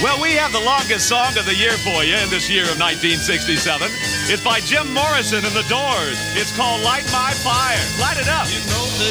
Well, we have the longest song of the year for you in this year of 1967. It's by Jim Morrison and the Doors. It's called Light My Fire. Light it up. You know that